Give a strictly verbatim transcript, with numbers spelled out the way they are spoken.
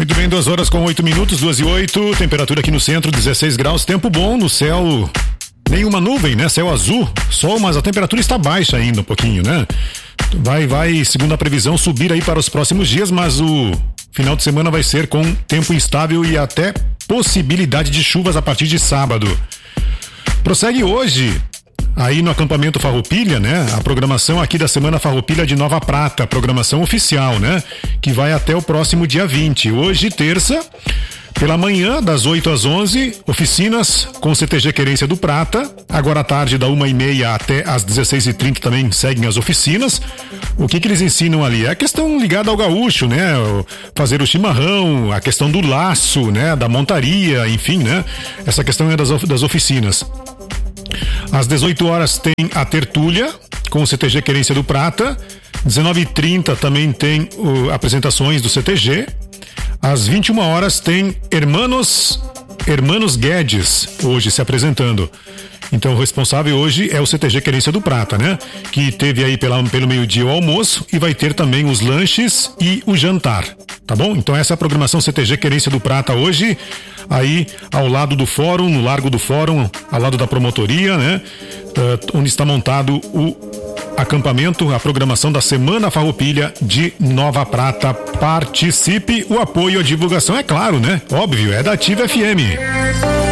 Muito bem, duas horas com oito minutos, duas e oito, temperatura aqui no centro, dezesseis graus, tempo bom no céu, nenhuma nuvem, né? Céu azul, sol, mas a temperatura está baixa ainda um pouquinho, né? Vai, vai, segundo a previsão, subir aí para os próximos dias, mas o final de semana vai ser com tempo instável e até possibilidade de chuvas a partir de sábado. Prossegue hoje, aí no acampamento Farroupilha, né? A programação aqui da Semana Farroupilha de Nova Prata, programação oficial, né? Que vai até o próximo dia vinte. Hoje, terça, pela manhã, das oito às onze, oficinas com o C T G Querência do Prata. Agora à tarde, da uma e meia até às dezesseis e trinta também seguem as oficinas. O que que eles ensinam ali? É a questão ligada ao gaúcho, né? Fazer o chimarrão, a questão do laço, né? Da montaria, enfim, né? Essa questão é das, das oficinas. Às dezoito horas tem a tertúlia com o C T G Querência do Prata. dezenove e trinta também tem uh, apresentações do C T G. Às vinte e uma horas tem Hermanos, Hermanos Guedes hoje se apresentando. Então o responsável hoje é o C T G Querência do Prata, né? Que teve aí pela, pelo meio-dia o almoço e vai ter também os lanches e o jantar, tá bom? Então essa é a programação C T G Querência do Prata hoje, aí ao lado do fórum, no Largo do Fórum, ao lado da promotoria, né? Uh, onde está montado o acampamento, a programação da Semana Farroupilha de Nova Prata. Participe, o apoio, a divulgação, é claro, né? Óbvio, é da Ativa F M.